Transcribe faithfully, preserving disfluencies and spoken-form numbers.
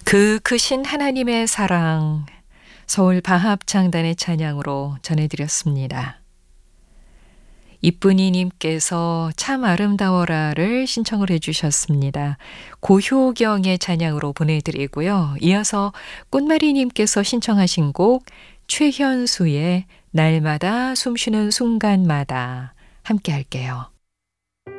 그 크신 하나님의 사랑, 서울 바합창단의 찬양으로 전해드렸습니다. 이쁜이 님께서 참 아름다워라를 신청을 해주셨습니다. 고효경의 찬양으로 보내드리고요. 이어서 꽃마리 님께서 신청하신 곡 최현수의 날마다 숨쉬는 순간마다 함께 할게요.